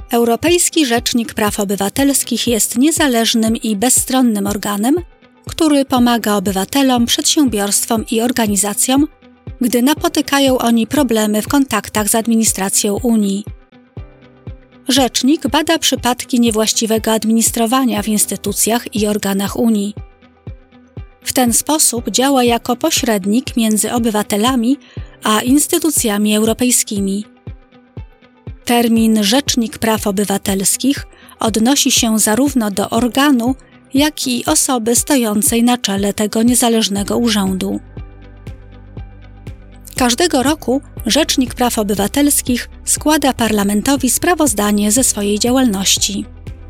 Europejski Rzecznik Praw Obywatelskich jest niezależnym i bezstronnym organem, który pomaga obywatelom, przedsiębiorstwom i organizacjom, gdy napotykają oni problemy w kontaktach z administracją Unii. Rzecznik bada przypadki niewłaściwego administrowania w instytucjach i organach Unii. W ten sposób działa jako pośrednik między obywatelami a instytucjami europejskimi. Termin Rzecznik Praw Obywatelskich odnosi się zarówno do organu, jak i osoby stojącej na czele tego niezależnego urzędu. Każdego roku Rzecznik Praw Obywatelskich składa Parlamentowi sprawozdanie ze swojej działalności.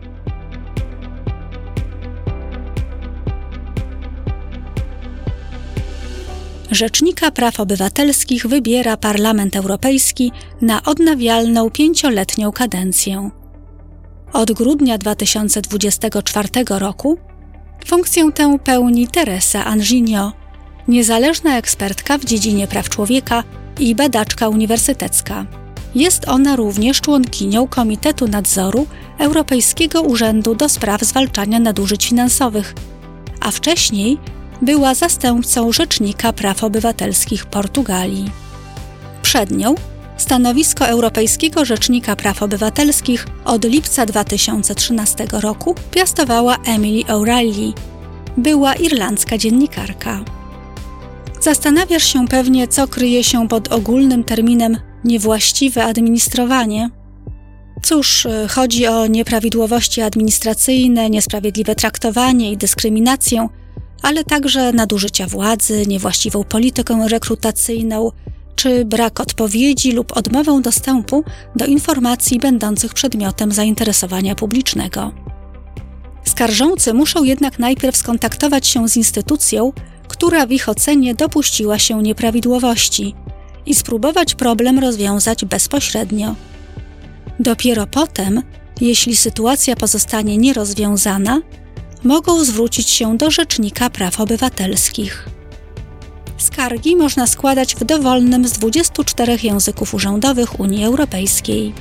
Rzecznika Praw Obywatelskich wybiera Parlament Europejski na odnawialną 5-letnią kadencję. Od grudnia 2024 roku funkcję tę pełni Teresa Anginio, niezależna ekspertka w dziedzinie praw człowieka i badaczka uniwersytecka. Jest ona również członkinią Komitetu Nadzoru Europejskiego Urzędu do Spraw Zwalczania Nadużyć Finansowych, a wcześniej była zastępcą Rzecznika Praw Obywatelskich Portugalii. Przed nią stanowisko Europejskiego Rzecznika Praw Obywatelskich od lipca 2013 roku piastowała Emily O'Reilly, była irlandzka dziennikarka. Zastanawiasz się pewnie, co kryje się pod ogólnym terminem niewłaściwe administrowanie. Cóż, chodzi o nieprawidłowości administracyjne, niesprawiedliwe traktowanie i dyskryminację, ale także nadużycia władzy, niewłaściwą politykę rekrutacyjną, czy brak odpowiedzi lub odmowę dostępu do informacji będących przedmiotem zainteresowania publicznego. Skarżący muszą jednak najpierw skontaktować się z instytucją, która w ich ocenie dopuściła się nieprawidłowości i spróbować problem rozwiązać bezpośrednio. Dopiero potem, jeśli sytuacja pozostanie nierozwiązana, mogą zwrócić się do Rzecznika Praw Obywatelskich. Skargi można składać w dowolnym z 24 języków urzędowych Unii Europejskiej.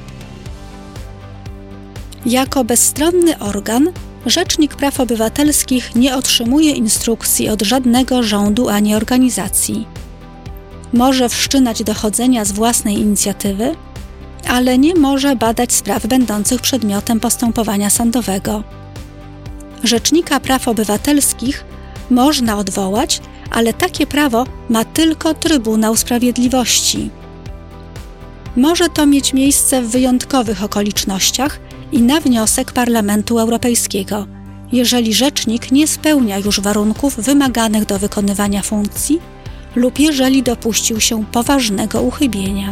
Jako bezstronny organ, Rzecznik Praw Obywatelskich nie otrzymuje instrukcji od żadnego rządu ani organizacji. Może wszczynać dochodzenia z własnej inicjatywy, ale nie może badać spraw będących przedmiotem postępowania sądowego. Rzecznika Praw Obywatelskich można odwołać, ale takie prawo ma tylko Trybunał Sprawiedliwości. Może to mieć miejsce w wyjątkowych okolicznościach i na wniosek Parlamentu Europejskiego, jeżeli rzecznik nie spełnia już warunków wymaganych do wykonywania funkcji lub jeżeli dopuścił się poważnego uchybienia.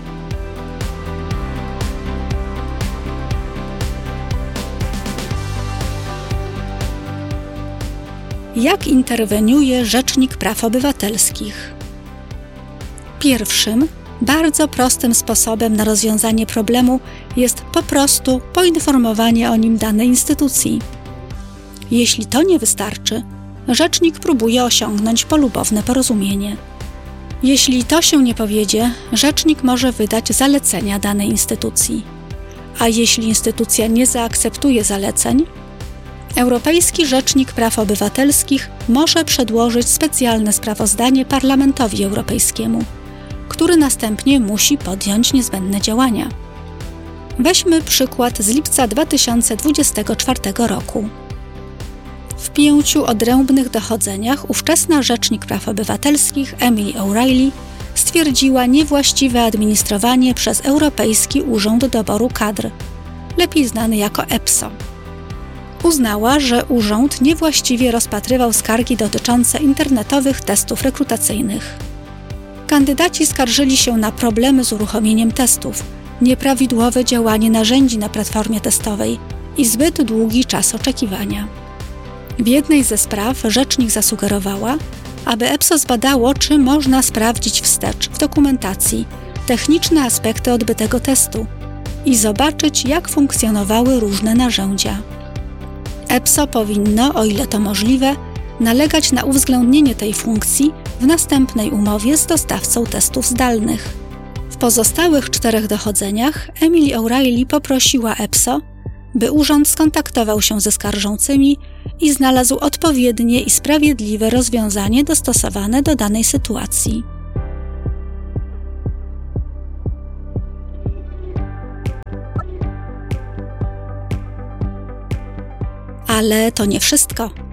Jak interweniuje Rzecznik Praw Obywatelskich? Pierwszym, bardzo prostym sposobem na rozwiązanie problemu jest po prostu poinformowanie o nim danej instytucji. Jeśli to nie wystarczy, rzecznik próbuje osiągnąć polubowne porozumienie. Jeśli to się nie powiedzie, rzecznik może wydać zalecenia danej instytucji. A jeśli instytucja nie zaakceptuje zaleceń, Europejski Rzecznik Praw Obywatelskich może przedłożyć specjalne sprawozdanie Parlamentowi Europejskiemu, który następnie musi podjąć niezbędne działania. Weźmy przykład z lipca 2024 roku. W 5 odrębnych dochodzeniach ówczesna Rzecznik Praw Obywatelskich Emily O'Reilly stwierdziła niewłaściwe administrowanie przez Europejski Urząd Doboru Kadr, lepiej znany jako EPSO. Uznała, że urząd niewłaściwie rozpatrywał skargi dotyczące internetowych testów rekrutacyjnych. Kandydaci skarżyli się na problemy z uruchomieniem testów, nieprawidłowe działanie narzędzi na platformie testowej i zbyt długi czas oczekiwania. W jednej ze spraw rzecznik zasugerowała, aby EPSO zbadało, czy można sprawdzić wstecz w dokumentacji techniczne aspekty odbytego testu i zobaczyć, jak funkcjonowały różne narzędzia. EPSO powinno, o ile to możliwe, nalegać na uwzględnienie tej funkcji w następnej umowie z dostawcą testów zdalnych. W pozostałych 4 dochodzeniach Emily O'Reilly poprosiła EPSO, by urząd skontaktował się ze skarżącymi i znalazł odpowiednie i sprawiedliwe rozwiązanie dostosowane do danej sytuacji. Ale to nie wszystko.